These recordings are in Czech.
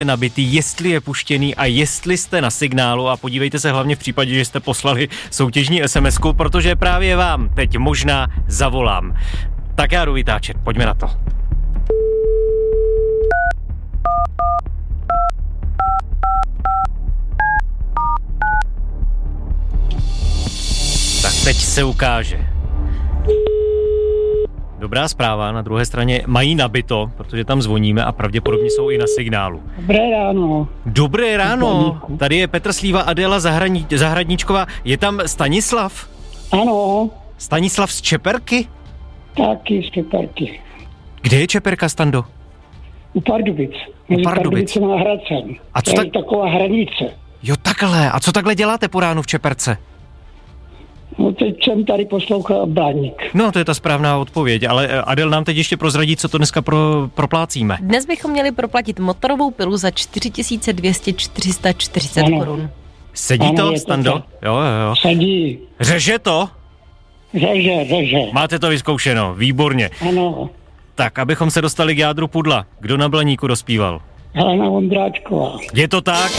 nabitý, jestli je puštěný a jestli jste na signálu a podívejte se hlavně v případě, že jste poslali soutěžní SMS-ku, protože právě vám teď možná zavolám. Tak já jdu vytáčet, pojďme na to. Tak teď se ukáže. Dobrá zpráva, na druhé straně mají nabito, protože tam zvoníme a pravděpodobně jsou i na signálu. Dobré ráno. Dobré ráno, tady je Petr Slíva, Adéla Zahradníčková, je tam Stanislav? Ano. Stanislav z Čeperky? Taky z Čeperky. Kde je Čeperka, Stando? U Pardubic. Mezi Pardubicem a Hradcem. A co to je taková hranice. Jo, takhle. A co takhle děláte po ránu v Čeperce? No teď jsem tady poslouchal Blaník. No, to je ta správná odpověď, ale Adel nám teď ještě prozradí, co to dneska proplácíme. Dnes bychom měli proplatit motorovou pilu za 4240 korun. Sedí ano, to, Stando? Jo. Sedí. Řeže to? Řeže. Máte to vyzkoušeno, výborně. Ano. Tak, abychom se dostali k jádru pudla. Kdo na Blaníku dospíval? Helena Vondráčková. Je to tak?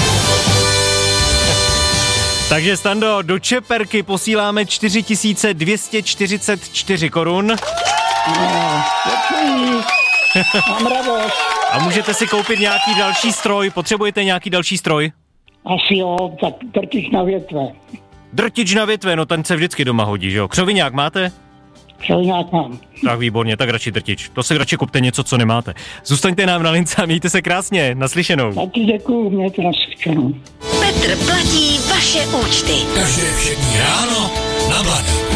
Takže, Stando, do Čeperky posíláme 4244 korun. Děkuji. Mám radost. A můžete si koupit nějaký další stroj. Potřebujete nějaký další stroj? Asi jo, tak drtič na větve. Drtič na větve, no ten se vždycky doma hodí, že jo? Křoviňák máte? Křoviňák mám. Tak výborně, tak radši drtič. To si radši kupte něco, co nemáte. Zůstaňte nám na lince a mějte se krásně. Naslyšenou. Taky děkuju, mějte naslyšenou. Petr platí vaše účty. Každé všední ráno na Blaníku.